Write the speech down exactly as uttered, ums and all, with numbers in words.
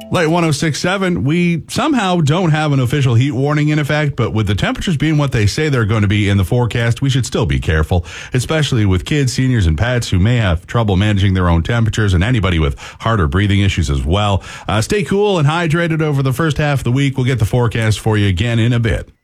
Late one oh six point seven, we somehow don't have an official heat warning in effect, but with the temperatures being what they say they're going to be in the forecast, we should still be careful, especially with kids, seniors, and pets who may have trouble managing their own temperatures, and anybody with heart or breathing issues as well. Uh, stay cool and hydrated over the first half of the week. We'll get the forecast for you again in a bit.